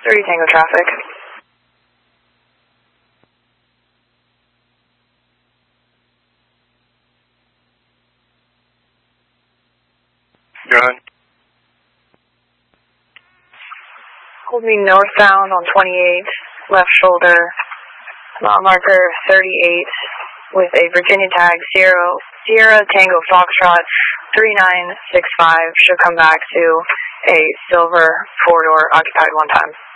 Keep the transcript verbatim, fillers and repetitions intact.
three Tango traffic. Go ahead. Hold me northbound on twenty-eight, left shoulder, mile marker thirty-eight, with a Virginia tag zero, Sierra Tango Foxtrot three nine six five. Should come back to a silver four-door occupied one time.